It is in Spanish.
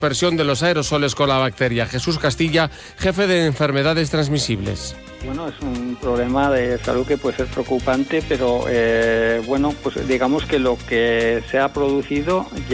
dispersión de los aerosoles con la bacteria. Jesús Castilla, jefe de enfermedades transmisibles. Bueno, es un problema de salud que puede ser preocupante, pero bueno, pues digamos que lo que se ha producido ya